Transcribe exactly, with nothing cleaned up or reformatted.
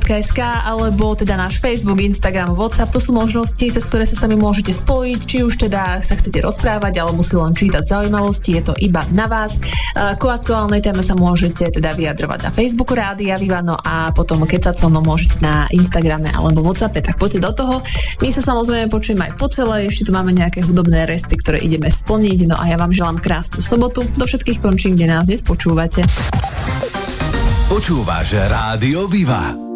bodka es ká alebo teda náš Facebook, Instagram, WhatsApp. To sú možnosti, cez ktoré sa s nami môžete spojiť, či už teda sa chcete rozprávať alebo si len čítať zaujímavosti, je to iba na vás. Ku aktuálnej téme sa môžete teda vyjadrovať na Facebooku Rádia Viva, no a potom keď sa celno môžete na Instagrame alebo WhatsAppe, tak poďte do toho. My sa samozrejme počujeme aj po celej, ešte tu máme nejaké hudobné resty, ktoré ideme splniť, no a ja vám želám krásnu sobotu do všetkých končín, kde nás dnes počúvate. Počúvaš Rádio Viva.